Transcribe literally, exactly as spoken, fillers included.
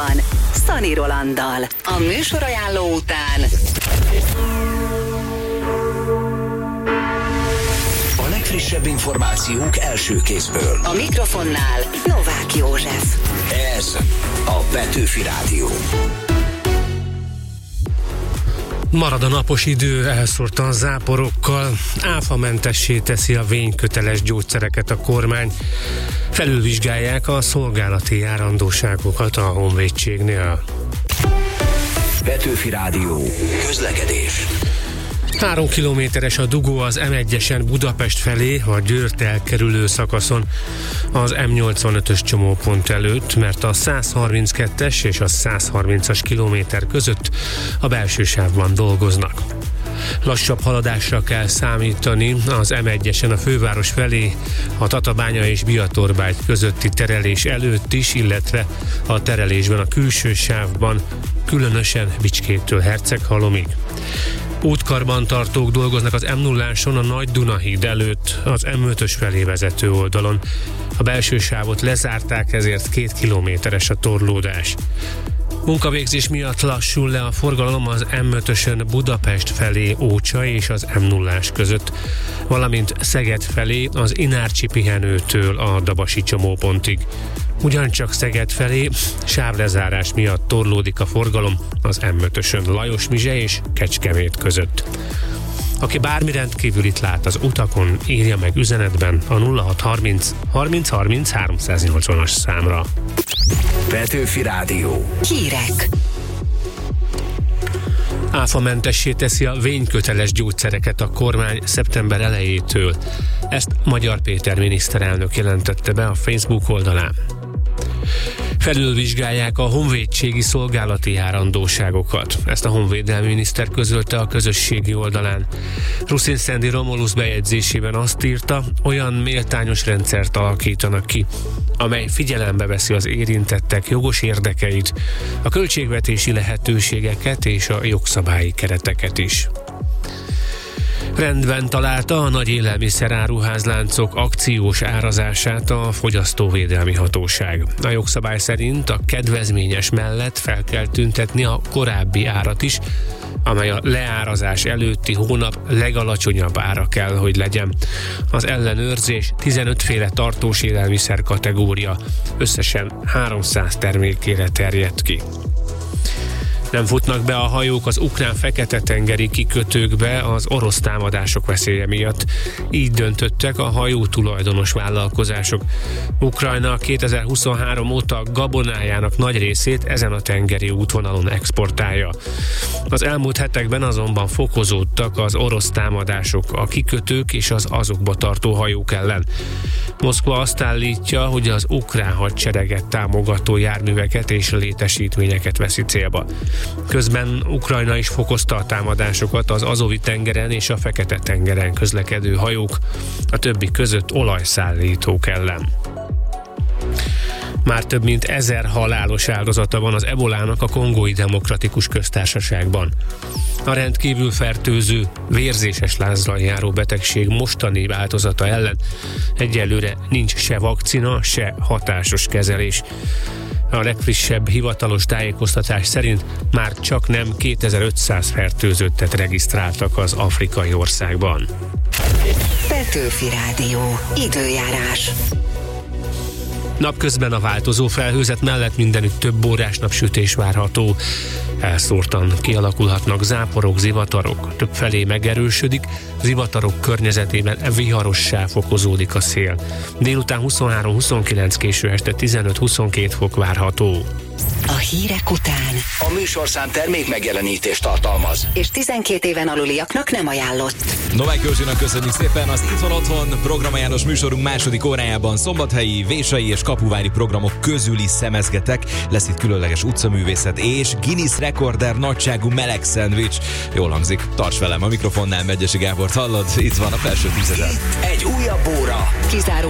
van Szani Rolanddal. A műsorajánló után a legfrissebb információk első kézből. A mikrofonnál Novák József. Ez a Petőfi Rádió. Marad a napos idő, elszórtan záporokkal, áfamentessé teszi a vényköteles gyógyszereket a kormány. Felülvizsgálják a szolgálati járandóságokat a honvédségnél. Petőfi Rádió. Közlekedés. Három kilométeres a dugó az em egyesen Budapest felé, a Győrt elkerülő szakaszon az em nyolcvanötös csomópont előtt, mert a száz harminckettes és a száz harmincas kilométer között a belső sávban dolgoznak. Lassabb haladásra kell számítani az em egyesen a főváros felé, a Tatabánya és Biatorbágy közötti terelés előtt is, illetve a terelésben a külső sávban, különösen Bicskétől Herceghalomig. Útkarbantartók dolgoznak az em nulláson a Nagy Dunahíd előtt, az em ötös felé vezető oldalon. A belső sávot lezárták, ezért két kilométeres a torlódás. Munkavégzés miatt lassul le a forgalom az em ötösön Budapest felé Ócsa és az em nullás között, valamint Szeged felé az Inárcsi pihenőtől a Dabasi csomópontig. Ugyancsak Szeged felé sávlezárás miatt torlódik a forgalom az em ötösön Lajos-Mizse és Kecskemét között. Aki bármi rendkívülit lát az utakon, írja meg üzenetben a nulla hat harminc harminc harminc háromszáznyolcvanas számra. Petőfi Rádió. Hírek. Áfamentessé teszi a vényköteles gyógyszereket a kormány szeptember elejétől. Ezt Magyar Péter miniszterelnök jelentette be a Facebook oldalán. Felülvizsgálják a honvédségi szolgálati járandóságokat. Ezt a honvédelmi miniszter közölte a közösségi oldalán. Ruszin Szendi Romulusz bejegyzésében azt írta, olyan méltányos rendszert alakítanak ki, amely figyelembe veszi az érintettek jogos érdekeit, a költségvetési lehetőségeket és a jogszabályi kereteket is. Rendben találta a nagy élelmiszeráruházláncok akciós árazását a Fogyasztóvédelmi Hatóság. A jogszabály szerint a kedvezményes mellett fel kell tüntetni a korábbi árat is, amely a leárazás előtti hónap legalacsonyabb ára kell, hogy legyen. Az ellenőrzés tizenöt féle tartós élelmiszer kategória, összesen háromszáz termékére terjed ki. Nem futnak be a hajók az ukrán Fekete-tengeri kikötőkbe az orosz támadások veszélye miatt. Így döntöttek a hajó tulajdonos vállalkozások. Ukrajna kétezer-huszonhárom óta gabonájának nagy részét ezen a tengeri útvonalon exportálja. Az elmúlt hetekben azonban fokozódtak az orosz támadások a kikötők és az azokba tartó hajók ellen. Moszkva azt állítja, hogy az ukrán hadsereget támogató járműveket és létesítményeket veszi célba. Közben Ukrajna is fokozta a támadásokat az Azovi-tengeren és a Fekete-tengeren közlekedő hajók, a többi között olajszállítók ellen. Már több mint ezer halálos áldozata van az ebolának a Kongói Demokratikus Köztársaságban. A rendkívül fertőző, vérzéses lázzal járó betegség mostani változata ellen egyelőre nincs se vakcina, se hatásos kezelés. A legfrissebb hivatalos tájékoztatás szerint már csak nem kétezer-ötszáz fertőzöttet regisztráltak az afrikai országban. Petőfi Rádió. Időjárás. Napközben a változó felhőzet mellett mindenütt több órás napsütés várható. Elszórtan kialakulhatnak záporok, zivatarok. Többfelé megerősödik, zivatarok környezetében viharossá fokozódik a szél. Délután huszonhárom-huszonkilenc, késő este tizenöt-huszonkét fok várható. A hírek után A műsorszám termék megjelenítést tartalmaz, és tizenkét éven aluliaknak nem ajánlott. Novák Józsinak köszönjük szépen az Itt van otthon programajánlós műsorunk második órájában szombathelyi, vésai és kapuvári programok közül is szemezgetek. Lesz itt különleges utcaművészet és Guinness rekorder nagyságú meleg szendvics. Jól hangzik, tarts velem, a mikrofonnál Megyesi Gábort hallod, itt van a felső tízezer. egy újabb óra. Kizáró